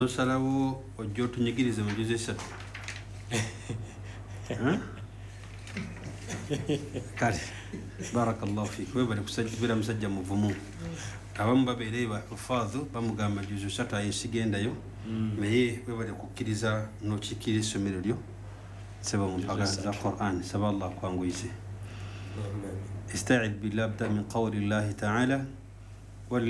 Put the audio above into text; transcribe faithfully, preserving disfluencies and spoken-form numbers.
Salawo ojja otunyigirize mu juzi esatu kale barakallahu fik webale kusajjibira musajja muvumu abamu babeere bafaadhu bamugamba juzi esatu ayesigendayo naye webale kukkiriza n'okikkira essomero lyo saba mu mpaka za Qur'an saba Allah kwanguyize استعذ بالله من قول الله تعالى